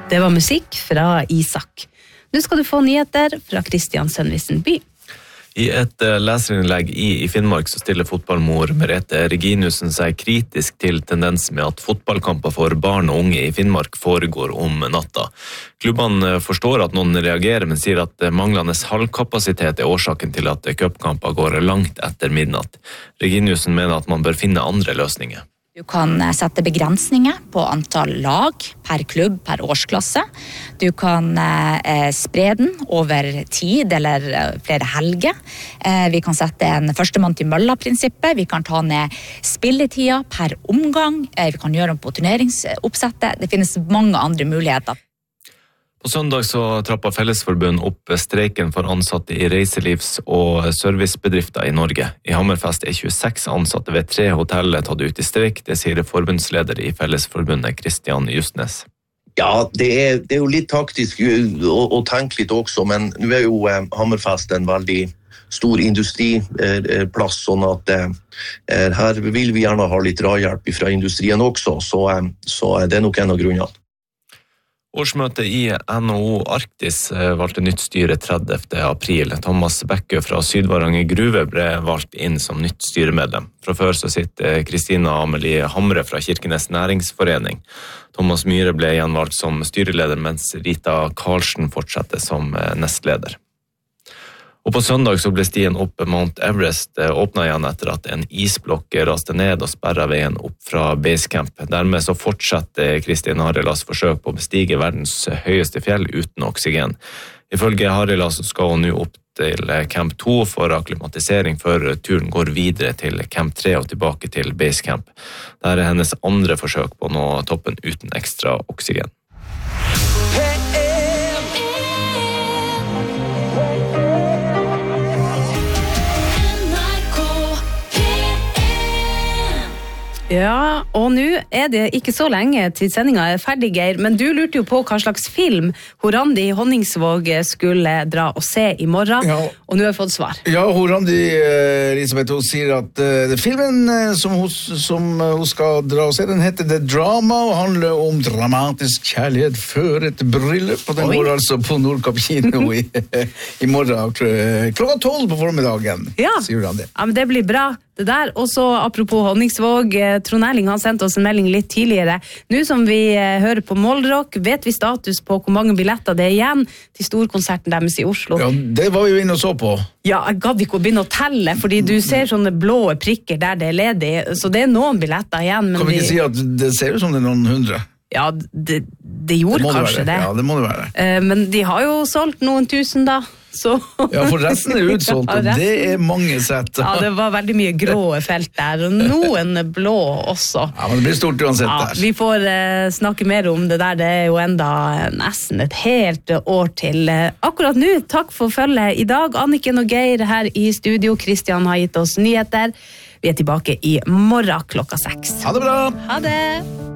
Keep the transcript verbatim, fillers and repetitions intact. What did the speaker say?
Det var musikk fra Isak. Nå skal du få nyheter fra Kristian Sønvisen by. I et leserinnlegg i, i Finnmark så stiller fotballmor Merete Reginussen seg kritisk til tendensen med at fotballkamper for barn og unge i Finnmark foregår om natta. Klubbene forstår at noen reagerer, men sier at manglende halvkapasitet er årsaken til at cupkamper går langt etter midnatt. Reginussen mener at man bør finne andre løsninger. Du kan sette begrensninger på antall lag per klubb, per årsklasse. Du kan eh, spre den over tid eller flere helger. Eh, vi kan sette en førstemann til mølla-prinsippet. Vi kan ta ned spilletida per omgang. Eh, vi kan gjøre om på turneringsoppsettet. Det finnes mange andre muligheter. På søndag så trappet Fellesforbund opp streiken for ansatte i reiselivs- og servicebedrifter i Norge. I Hammerfest er tjueseks ansatte ved tre hoteller tatt ut i streik, det sier forbundsleder i Fellesforbundet, Kristian Justnes. Ja, det er, det er jo litt taktisk å, å tenke litt også, men nå er jo eh, Hammerfest en veldig stor industriplass, sånn at eh, her vil vi gjerne ha litt drahjelp fra industrien også, så, eh, så det er nok en av grunnene. Årsmøtet i N H O Arktis valgte nytt styre tredivte april. Thomas Bekkø fra Sydvaranger Gruve ble valgt inn som nytt styremedlem. Fra før så sitter Kristina Amelie Hamre fra Kirkenes Næringsforening. Thomas Myhre ble gjenvalgt som styreleder, mens Rita Karlsen fortsetter som nestleder. Og på søndag så ble stien opp Mount Everest åpnet igjen etter at en isblokk raste ned og sperret veien opp fra basecamp. Dermed så fortsetter Kristin Harilas forsøk på å bestige verdens høyeste fjell uten oksygen. Ifølge Harilas skal hun nå opp til camp to for akklimatisering før turen går videre til camp tre og tilbake til basecamp. Dette er hennes andre forsøk på å nå toppen uten ekstra oksygen. Ja, og nå er det ikke så lenge til sendingen er ferdig, Geir, men du lurte jo på hva slags film Horandi Honningsvåg skulle dra og se i morgen, ja. Og nå har jeg fått svar. Ja, Horandi, Elisabeth, hun sier at uh, filmen uh, som, hun, som uh, hun skal dra og se, den heter The Drama, og handler om dramatisk kjærlighet før et bryllup, og den Oi. Går altså på Nordkapp kino i, i morgen klokka tolv på formiddagen, ja. Sier Horandi. Ja, men det blir bra. Det der, og så apropos Honningsvåg, Trond Erling har sendt oss en melding litt tidligere. Nå som vi hører på Målrock, vet vi status på hvor mange billetter det er igjen til storkonserten deres i Oslo. Ja, det var vi jo inne og så på. Ja, jeg gadd ikke å begynne å telle, fordi du ser sånne blå prikker der det er ledig, så det er noen billetter igjen. Men kan vi ikke vi... si at det ser ut som det er noen hundre? Ja, det, det gjorde det kanskje det. Ja, det må det være. Men de har jo solgt noen tusen da. Så. Ja, for resten er utsolgt, og det er mange sett. Ja, det var veldig mye grå felt der, og noen blå også. Ja, men det blir stort uansett ja, der. Vi får uh, snakke mer om det der, det er jo enda nesten et helt år til. Akkurat nå, takk for følget i dag. Anniken og Geir her i studio. Kristian har gitt oss nyheter. Vi er tilbake i morgen klokka seks. Ha det bra! Ha det!